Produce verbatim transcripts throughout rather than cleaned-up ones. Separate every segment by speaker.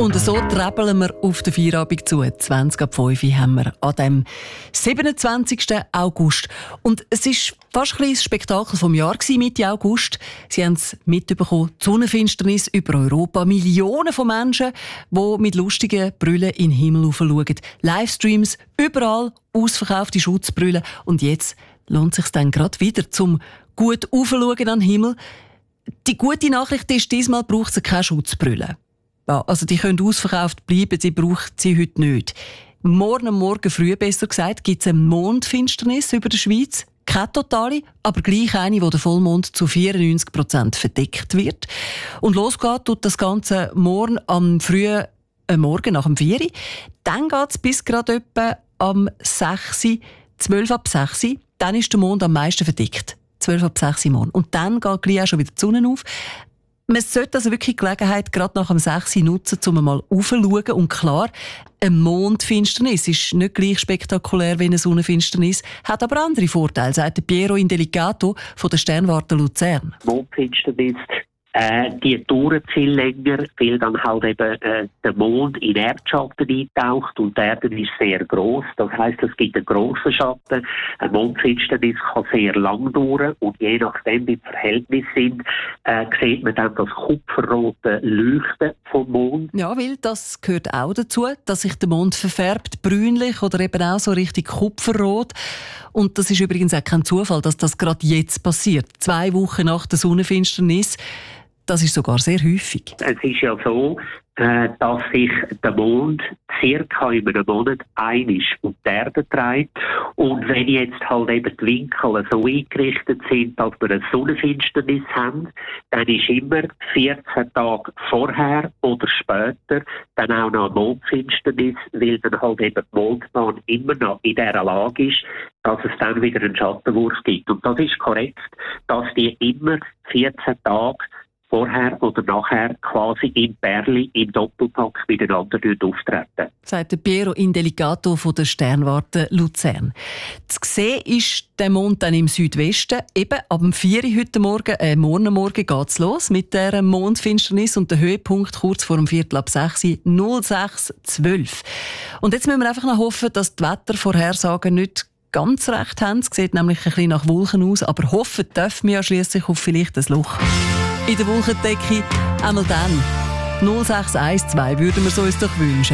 Speaker 1: Und so treppeln wir auf den Feierabend zu. zwanzig ab fünf haben wir an dem siebenundzwanzigsten August. Und es war fast ein bisschen das Spektakel vom Jahr Mitte August. Sie haben es mitbekommen, die Sonnenfinsternis über Europa. Millionen von Menschen, die mit lustigen Brüllen in den Himmel schauen. Livestreams, überall ausverkaufte Schutzbrüllen. Und jetzt lohnt es sich dann gerade wieder zum gut aufschauen an den Himmel. Die gute Nachricht ist, diesmal braucht es keine Schutzbrille. Ja, also die können ausverkauft bleiben, sie braucht sie heute nicht. Morgen am Morgen früh, besser gesagt, gibt es eine Mondfinsternis über der Schweiz. Keine totale, aber gleich eine, wo der Vollmond zu vierundneunzig Prozent verdeckt wird. Und losgeht tut das Ganze morgen am frühen äh, Morgen nach dem vier Uhr. Dann geht es bis gerade etwa am sechs Uhr, zwölf ab sechs Uhr. Dann ist der Mond am meisten verdeckt. zwölf ab sechs Uhr morgen. Und dann geht gleich auch schon wieder die Sonne auf. Man sollte also wirklich die Gelegenheit gerade nach dem sechs Uhr nutzen, um mal raufzuschauen. Und klar, eine Mondfinsternis ist nicht gleich spektakulär wie eine Sonnenfinsternis, hat aber andere Vorteile, sagt Piero Indelicato von der Sternwarte Luzern.
Speaker 2: Mondfinsternis, äh, die dauert viel länger, weil dann halt eben äh, der Mond in Erdschatten eintaucht und die Erde ist sehr gross. Das heisst, es gibt einen grossen Schatten. Eine Mondfinsternis kann sehr lang dauern und je nachdem, wie die Verhältnisse sind, äh, sieht man dann das kupferrote Leuchten vom Mond.
Speaker 1: Ja, weil das gehört auch dazu, dass sich der Mond verfärbt, brünlich oder eben auch so richtig kupferrot. Und das ist übrigens auch kein Zufall, dass das gerade jetzt passiert. Zwei Wochen nach der Sonnenfinsternis. Das ist sogar sehr häufig.
Speaker 2: Es ist ja so, äh, dass sich der Mond circa in einem Monat einmal um die Erde dreht. Und wenn jetzt halt eben die Winkel so eingerichtet sind, dass wir eine Sonnenfinsternis haben, dann ist immer vierzehn Tage vorher oder später dann auch noch eine Mondfinsternis, weil dann halt eben die Mondbahn immer noch in dieser Lage ist, dass es dann wieder einen Schattenwurf gibt. Und das ist korrekt, dass die immer vierzehn Tage vorher oder nachher quasi im Pärli, im Doppelpack miteinander auftreten.
Speaker 1: Sagt der Piero Indelicato von der Sternwarte Luzern. Zu sehen ist der Mond dann im Südwesten. Eben ab dem vier Uhr heute Morgen, äh, morgen Morgen geht's los mit der Mondfinsternis und der Höhepunkt kurz vor dem Viertel ab sechs Uhr, null sechs zwölf. Und jetzt müssen wir einfach noch hoffen, dass die Wettervorhersagen nicht ganz recht haben. Es sieht nämlich ein bisschen nach Wolken aus, aber hoffen dürfen wir ja schliesslich auf vielleicht ein Loch in der Wolkendecke. Einmal dann. null sechs eins zwei würden wir es uns doch wünschen.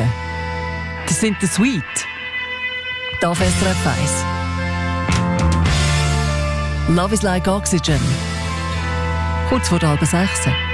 Speaker 1: Das sind die Sweet. Da auf S R F eins. Love is like oxygen. Kurz vor der halben sechs.